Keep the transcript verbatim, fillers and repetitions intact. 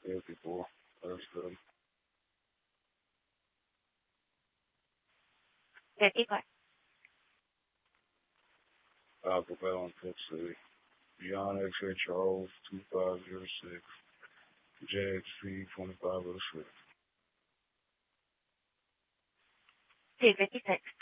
fifty-four. That's good. fifty-four. Alphabet on Tip City. Beyond X H O two five zero six. J X C twenty-five oh six. two fifty-six.